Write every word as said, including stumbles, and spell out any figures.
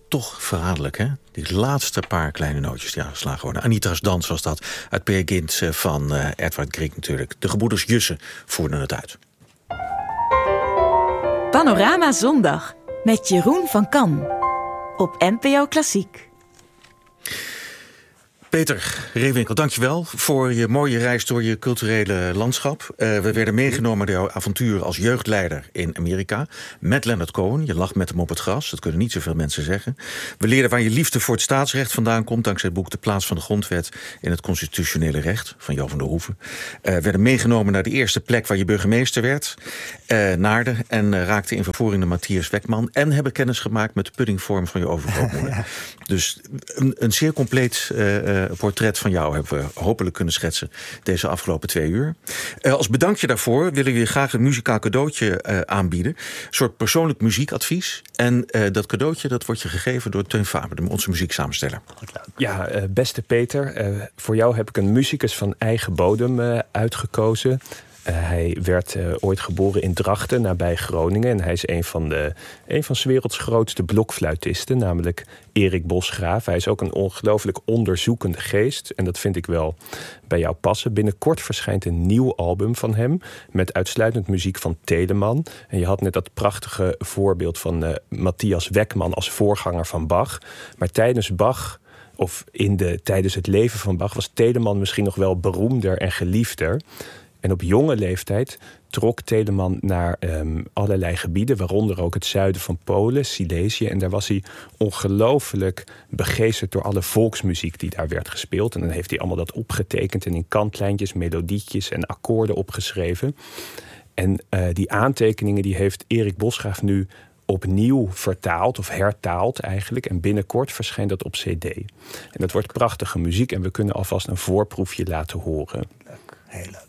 toch verraderlijk, hè? Die laatste paar kleine nootjes die aangeslagen worden. Anita's Dans was dat, uit Peer Gynt van uh, Edvard Grieg natuurlijk. De gebroeders Jussen voerden het uit. Panorama Zondag met Jeroen van Kan op N P O Klassiek. Peter Reewinkel, dankjewel voor je mooie reis door je culturele landschap. Uh, we werden meegenomen door jouw avontuur als jeugdleider in Amerika. Met Leonard Cohen. Je lag met hem op het gras. Dat kunnen niet zoveel mensen zeggen. We leerden waar je liefde voor het staatsrecht vandaan komt, dankzij het boek De Plaats van de Grondwet in het constitutionele recht van Jo van der Hoeven. We uh, werden meegenomen naar de eerste plek waar je burgemeester werd. Uh, Naarden. En uh, raakten in vervoering naar Matthias Wekman. En hebben kennis gemaakt met de puddingvorm van je overgrootmoeder. Ja. Dus een, een zeer compleet uh, portret van jou hebben we hopelijk kunnen schetsen deze afgelopen twee uur. Uh, als bedankje daarvoor willen we je graag een muzikaal cadeautje uh, aanbieden. Een soort persoonlijk muziekadvies. En uh, dat cadeautje dat wordt je gegeven door Teun Faber, onze muzieksamensteller. Ja, uh, beste Peter, uh, voor jou heb ik een muzikus van eigen bodem uh, uitgekozen. Uh, hij werd uh, ooit geboren in Drachten, nabij Groningen. En hij is een van, de, een van 's werelds grootste blokfluitisten, namelijk Erik Bosgraaf. Hij is ook een ongelooflijk onderzoekende geest. En dat vind ik wel bij jou passen. Binnenkort verschijnt een nieuw album van hem, met uitsluitend muziek van Telemann. En je had net dat prachtige voorbeeld van uh, Matthias Wekman als voorganger van Bach. Maar tijdens Bach, of in de, tijdens het leven van Bach, was Telemann misschien nog wel beroemder en geliefder. En op jonge leeftijd trok Telemann naar um, allerlei gebieden, waaronder ook het zuiden van Polen, Silesië. En daar was hij ongelooflijk begeesterd door alle volksmuziek die daar werd gespeeld. En dan heeft hij allemaal dat opgetekend en in kantlijntjes, melodietjes en akkoorden opgeschreven. En uh, die aantekeningen die heeft Erik Bosgraaf nu opnieuw vertaald, of hertaald eigenlijk. En binnenkort verschijnt dat op cd. En dat wordt prachtige muziek en we kunnen alvast een voorproefje laten horen. Leuk, heel leuk.